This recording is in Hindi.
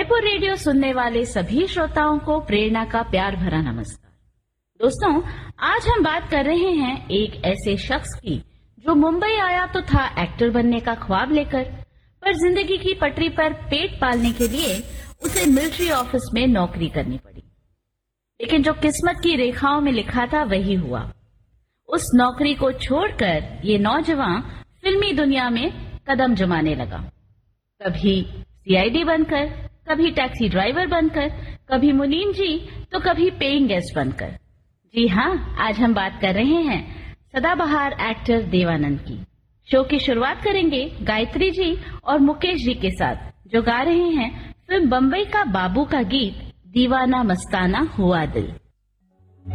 जयपुर रेडियो सुनने वाले सभी श्रोताओं को प्रेरणा का प्यार भरा नमस्कार। दोस्तों, आज हम बात कर रहे हैं एक ऐसे शख्स की जो मुंबई आया तो था एक्टर बनने का ख्वाब लेकर, पर जिंदगी की पटरी पर पेट पालने के लिए उसे मिलिट्री ऑफिस में नौकरी करनी पड़ी। लेकिन जो किस्मत की रेखाओं में लिखा था वही हुआ। उस नौकरी को छोड़कर ये नौजवान फिल्मी दुनिया में कदम जमाने लगा। कभी सीआईडी बनकर, कभी टैक्सी ड्राइवर बनकर, कभी मुनीम जी तो कभी पेइंग गेस्ट बनकर। जी हाँ, आज हम बात कर रहे हैं सदाबहार एक्टर देवानंद की। शो की शुरुआत करेंगे गायत्री जी और मुकेश जी के साथ, जो गा रहे हैं फिल्म बम्बई का बाबू का गीत दीवाना मस्ताना हुआ दिल।